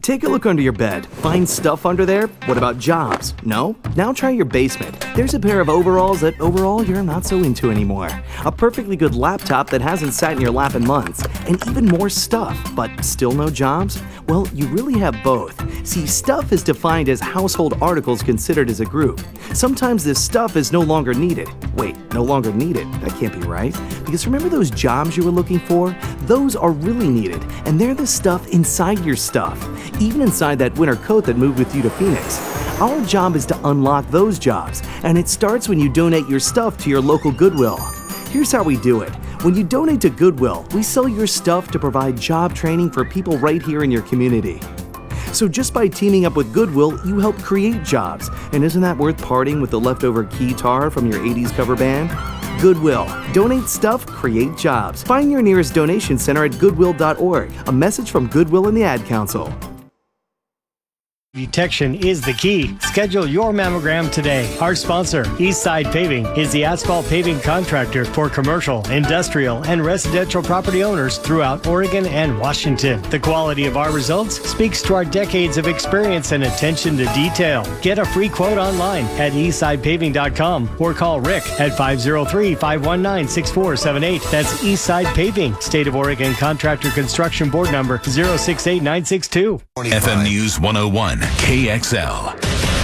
Take a look under your bed. Find stuff under there? What about jobs? No? Now try your basement. There's a pair of overalls that overall you're not so into anymore. A perfectly good laptop that hasn't sat in your lap in months. And even more stuff, but still no jobs? Well, you really have both. See, stuff is defined as household articles considered as a group. Sometimes this stuff is no longer needed. Wait, no longer needed? That can't be right. Because remember those jobs you were looking for? Those are really needed, and they're the stuff inside your stuff. Even inside that winter coat that moved with you to Phoenix. Our job is to unlock those jobs, and it starts when you donate your stuff to your local Goodwill. Here's how we do it. When you donate to Goodwill, we sell your stuff to provide job training for people right here in your community. So just by teaming up with Goodwill, you help create jobs. And isn't that worth parting with the leftover guitar from your 80s cover band? Goodwill. Donate stuff, create jobs. Find your nearest donation center at goodwill.org. A message from Goodwill and the Ad Council. Detection is the key. Schedule your mammogram today. Our sponsor, Eastside Paving, is the asphalt paving contractor for commercial, industrial, and residential property owners throughout Oregon and Washington. The quality of our results speaks to our decades of experience and attention to detail. Get a free quote online at eastsidepaving.com or call Rick at 503-519-6478. That's Eastside Paving, State of Oregon Contractor Construction Board number 068962. FM News 101. KXL.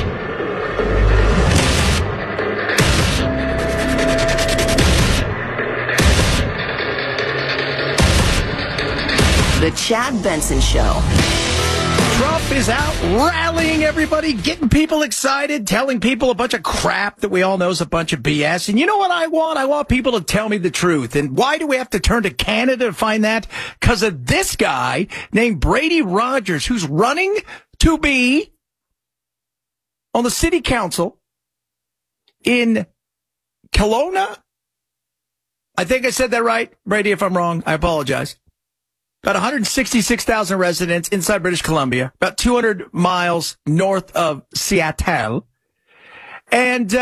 The Chad Benson Show. Trump is out rallying everybody, getting people excited, telling people a bunch of crap that we all know is a bunch of BS. And you know what I want? I want people to tell me the truth. And why do we have to turn to Canada to find that? Because of this guy named Brady Rogers, who's running to be on the city council in Kelowna. I think I said that right. Brady, if I'm wrong, I apologize. About 166,000 residents inside British Columbia, about 200 miles north of Seattle. And,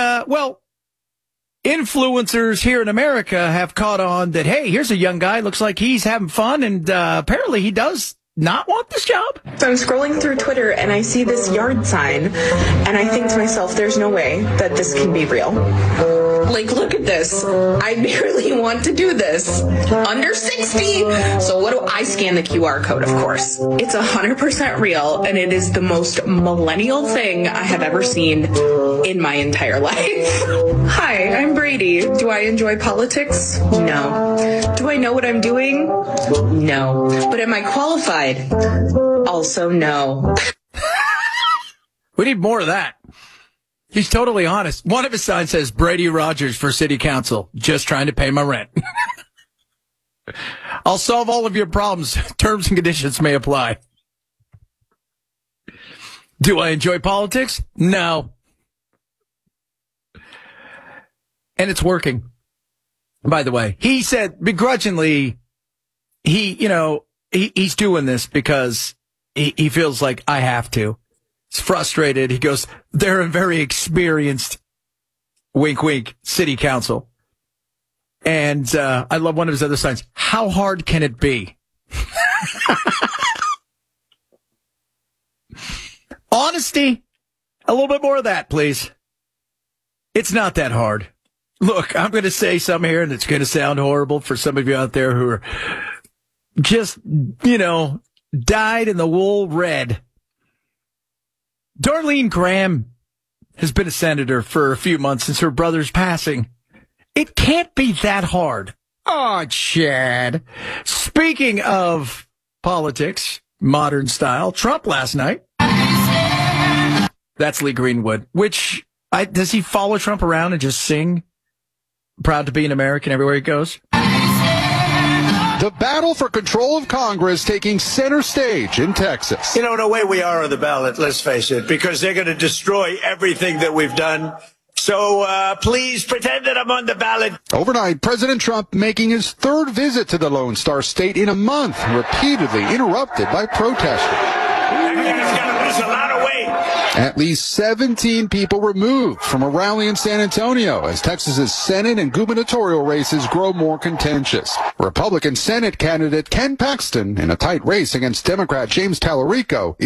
influencers here in America have caught on that, hey, here's a young guy, looks like he's having fun, and apparently he does not want this job. So I'm scrolling through Twitter and I see this yard sign and I think to myself, there's no way that this can be real. Like, look at this. I barely want to do this. Under 60. So what do I scan the QR code, of course? It's 100% real and it is the most millennial thing I have ever seen in my entire life. Hi, I'm Brady. Do I enjoy politics? No. Do I know what I'm doing? No. But am I qualified? Also, no. We need more of that. He's totally honest. One of his signs says, Brady Rogers for city council, just trying to pay my rent. I'll solve all of your problems. Terms and conditions may apply. Do I enjoy politics? No. And it's working. By the way, he said begrudgingly, he's doing this because he feels like I have to. He's frustrated. He goes, they're a very experienced, wink, wink, city council. And I love one of his other signs. How hard can it be? Honesty. A little bit more of that, please. It's not that hard. Look, I'm going to say something here, and it's going to sound horrible for some of you out there who are just, dyed in the wool red. Darlene Graham has been a senator for a few months since her brother's passing. It can't be that hard. Oh, Chad. Speaking of politics, modern style, Trump last night. That's Lee Greenwood. Does he follow Trump around and just sing "Proud to be an American" everywhere he goes? The battle for control of Congress taking center stage in Texas. The way we are on the ballot, let's face it, because they're going to destroy everything that we've done. So please pretend that I'm on the ballot. Overnight, President Trump making his third visit to the Lone Star State in a month, repeatedly interrupted by protesters. He's got to lose a lot of weight. At least 17 people removed from a rally in San Antonio as Texas's Senate and gubernatorial races grow more contentious. Republican Senate candidate Ken Paxton, in a tight race against Democrat James Tallarico,